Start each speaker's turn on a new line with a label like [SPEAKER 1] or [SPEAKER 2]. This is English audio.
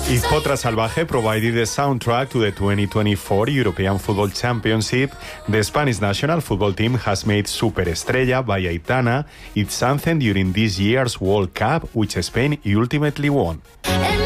[SPEAKER 1] If Potra Salvaje provided the soundtrack to the 2024 European Football Championship, the Spanish national football team has made Superestrella by Aitana its anthem during this year's World Cup, which Spain ultimately won.